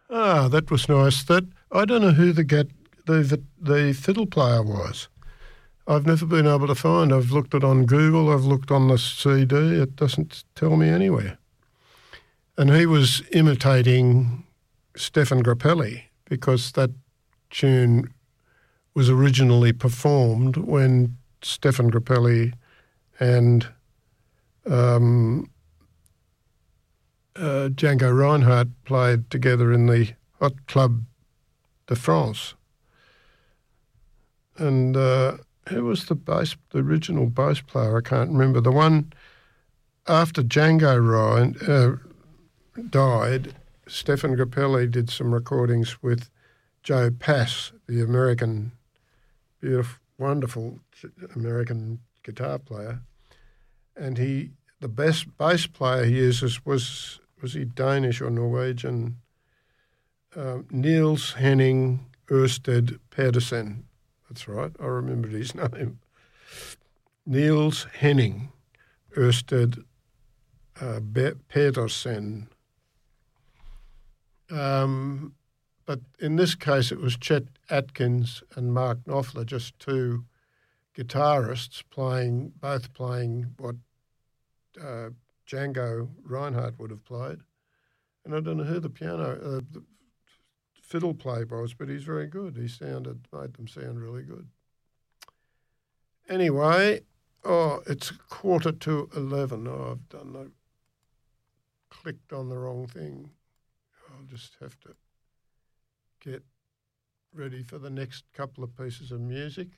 Ah, that was nice. I don't know who the fiddle player was. I've never been able to find. I've looked it on Google. I've looked on the CD. It doesn't tell me anywhere. And he was imitating Stefan Grappelli because that tune was originally performed when Stefan Grappelli and Django Reinhardt played together in the Hot Club de France. And who was the original bass player? I can't remember. The one after Django died, Stefan Grappelli did some recordings with Joe Pass, the American, beautiful, wonderful American guitar player. And the best bass player he uses was he Danish or Norwegian? Niels Henning Ørsted Pedersen. That's right, I remembered his name. Niels Henning Ørsted Pedersen. But in this case, it was Chet Atkins and Mark Knopfler, just two guitarists both playing what Django Reinhardt would have played. And I don't know who the the fiddle player was, but he's very good. He made them sound really good. Anyway, it's 11:15. Oh, I've clicked on the wrong thing. I'll just have to get ready for the next couple of pieces of music.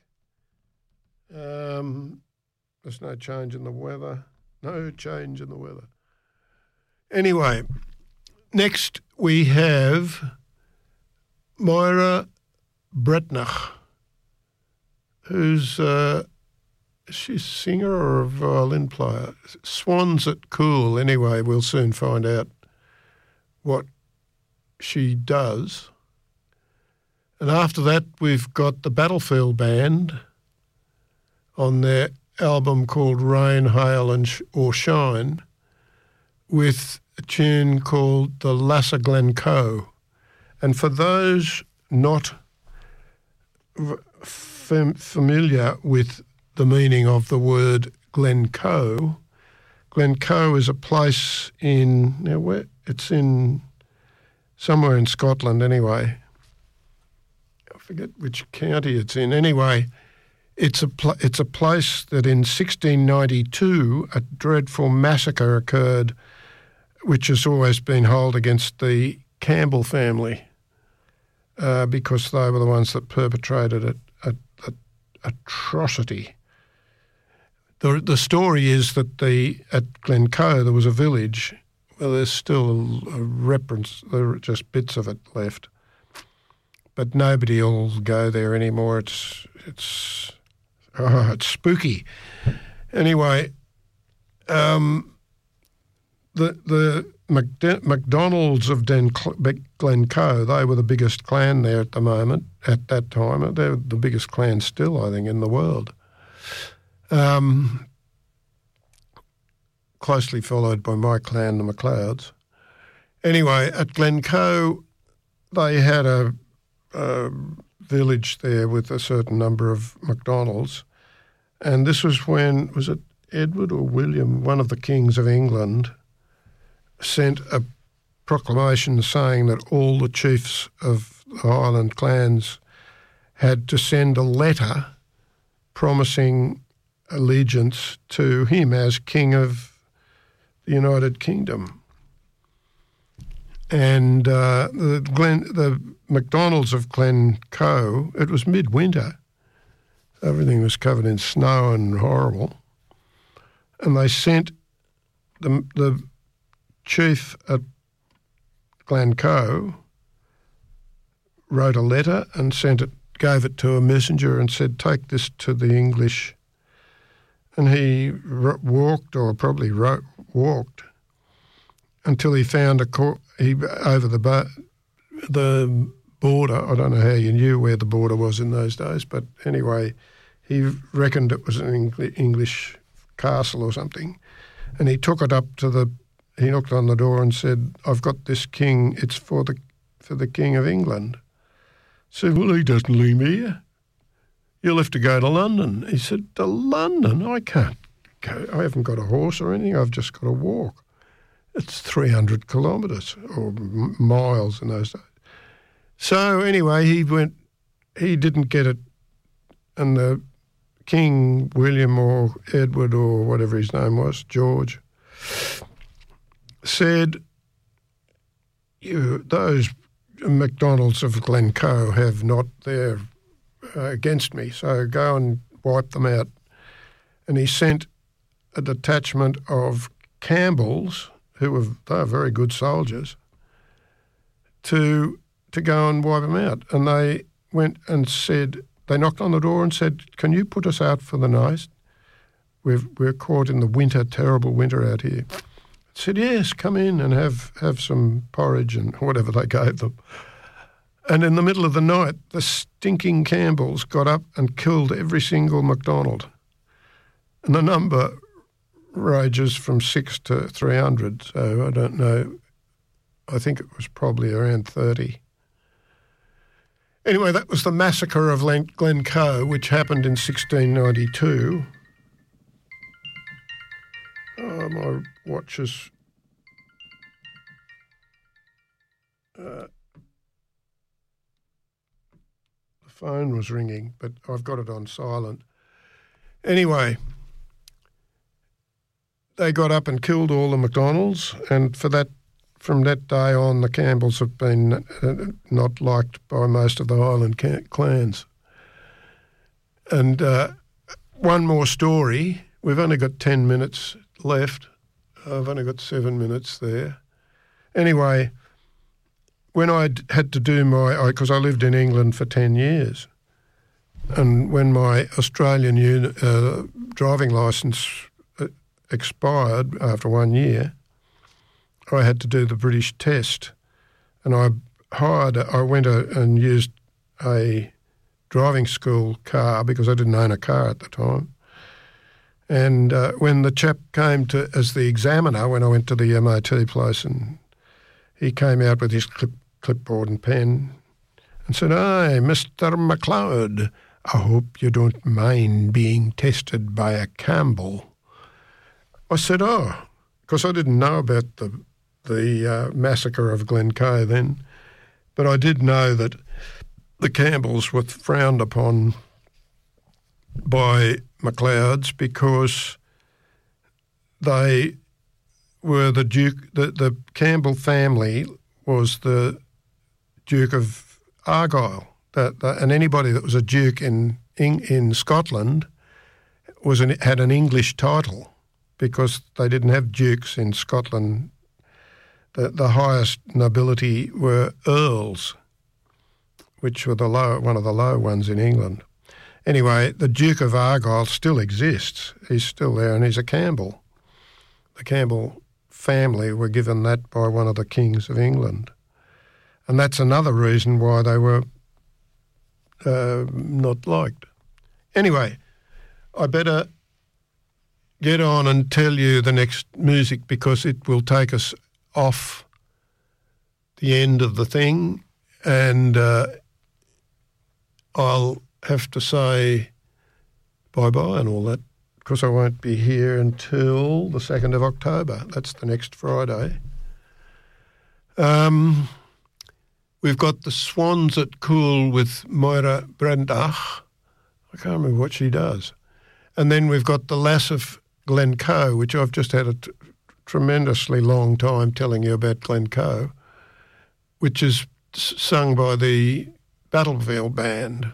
There's no change in the weather. No change in the weather. Anyway, next we have Moira Bretnach, who's she's a singer or a violin player. Swans at Cool. Anyway, we'll soon find out what she does. And after that, we've got the Battlefield Band on their album called Rain, Hail or Shine with a tune called The Lass of Glencoe. And for those not familiar with the meaning of the word Glencoe, Glencoe is a place it's in somewhere in Scotland anyway. I forget which county it's in. Anyway, it's a place that in 1692 a dreadful massacre occurred, which has always been held against the Campbell family because they were the ones that perpetrated an atrocity. The story is that at Glencoe there was a village. Well, there's still a reference. There are just bits of it left, but nobody will go there anymore. It's spooky. Anyway, the MacDonalds of Glencoe, they were the biggest clan there at the moment. At that time, they're the biggest clan still, I think, in the world. Closely followed by my clan, the MacLeods. Anyway, at Glencoe, they had a village there with a certain number of MacDonalds, and this was when, was it Edward or William, one of the kings of England, sent a proclamation saying that all the chiefs of the Highland clans had to send a letter promising allegiance to him as king of the United Kingdom. And the MacDonalds of Glencoe, it was midwinter. Everything was covered in snow and horrible. And they sent the chief at Glencoe, wrote a letter and gave it to a messenger and said, take this to the English. And he walked until he found over the border. I don't know how you knew where the border was in those days, but anyway, he reckoned it was an English castle or something. And he took it up he knocked on the door and said, I've got this king, it's for the for the King of England. I said, well, he doesn't leave me here. You'll have to go to London. He said, to London? I can't go. I haven't got a horse or anything. I've just got to walk. It's 300 kilometres or miles in those days. So anyway, he didn't get it, and the King William or Edward or whatever his name was, George, said, those McDonald's of Glencoe have not their against me, so go and wipe them out. And he sent a detachment of Campbells, they were very good soldiers, to go and wipe them out. And they went and said, they knocked on the door and said, can you put us out for the night? We're caught in the winter, terrible winter out here. I said, yes, come in and have some porridge and whatever they gave them. And in the middle of the night, the stinking Campbells got up and killed every single McDonald. And the number ranges from 6 to 300, so I don't know. I think it was probably around 30. Anyway, that was the massacre of Glencoe, which happened in 1692. Oh, my watch is... the phone was ringing, but I've got it on silent. Anyway, they got up and killed all the McDonalds, and from that day on, the Campbells have been not liked by most of the Highland clans. And one more story. We've only got 10 minutes left. I've only got 7 minutes there. Anyway, when I had to do because I lived in England for 10 years, and when my Australian driving licence expired after 1 year, I had to do the British test, and I went and used a driving school car because I didn't own a car at the time. And when the chap came as the examiner, when I went to the MOT place, and he came out with his clipboard and pen and said, "Hey, Mr. McLeod, I hope you don't mind being tested by a Campbell." I said, "Oh," because I didn't know about the massacre of Glencoe then, but I did know that the Campbells were frowned upon by McLeods because they were the Duke. The Campbell family was the Duke of Argyll, and anybody that was a duke in Scotland had an English title because they didn't have dukes in Scotland. The highest nobility were earls, which were one of the low ones in England. Anyway, the Duke of Argyll still exists. He's still there, and he's a Campbell. The Campbell family were given that by one of the kings of England. And that's another reason why they were not liked. Anyway, I better get on and tell you the next music because it will take us off the end of the thing, and I'll have to say bye-bye and all that because I won't be here until the 2nd of October. That's the next Friday. We've got the Swans at Cool with Moira Brandach. I can't remember what she does. And then we've got the Lass of Glencoe, which I've just had a tremendously long time telling you about Glencoe, which is sung by the Battlefield Band.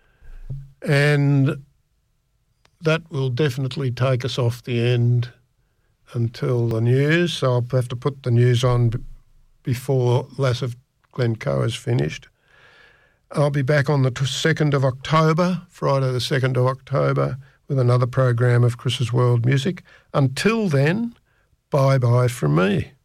And that will definitely take us off the end until the news. So I'll have to put the news on before Lass of Glencoe is finished. I'll be back on the 2nd of October, Friday the 2nd of October, with another program of Chris's World Music. Until then, bye-bye from me.